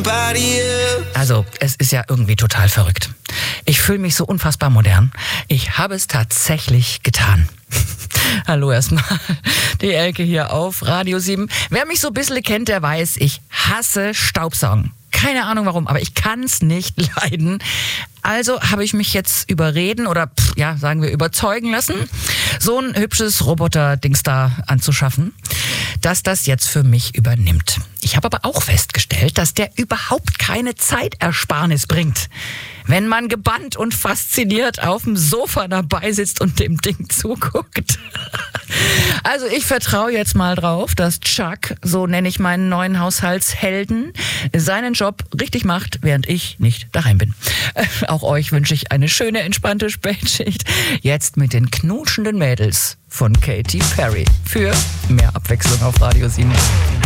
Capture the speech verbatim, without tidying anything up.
somebody else. Also, es ist ja irgendwie total verrückt. Ich fühle mich so unfassbar modern. Ich habe es tatsächlich getan. Hallo erstmal, die Elke hier auf Radio sieben. Wer mich so ein bisschen kennt, der weiß, ich hasse Staubsaugen. Keine Ahnung warum, aber ich kann es nicht leiden. Also habe ich mich jetzt überreden oder, pff, ja, sagen wir überzeugen lassen, so ein hübsches Roboter-Dings da anzuschaffen, dass das jetzt für mich übernimmt. Ich habe aber auch festgestellt, dass der überhaupt keine Zeitersparnis bringt. Wenn man gebannt und fasziniert auf dem Sofa dabei sitzt und dem Ding zuguckt. Also ich vertraue jetzt mal drauf, dass Chuck, so nenne ich meinen neuen Haushaltshelden, seinen Job richtig macht, während ich nicht daheim bin. Äh, auch euch wünsche ich eine schöne, entspannte Spätschicht. Jetzt mit den knutschenden Mädels von Katy Perry für mehr Abwechslung auf Radio sieben.